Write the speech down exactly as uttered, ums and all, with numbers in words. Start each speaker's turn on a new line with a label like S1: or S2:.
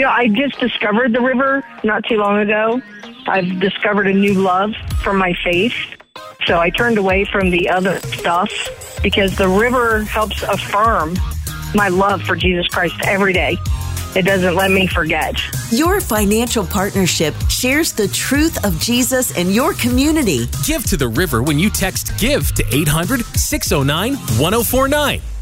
S1: You know, I just discovered the river not too long ago. I've discovered a new love for my faith. So I turned away from the other stuff because the river helps affirm my love for Jesus Christ every day. It doesn't let me forget.
S2: Your financial partnership shares the truth of Jesus in your community.
S3: Give to the river when you text GIVE to eight hundred, six oh nine, one oh four nine.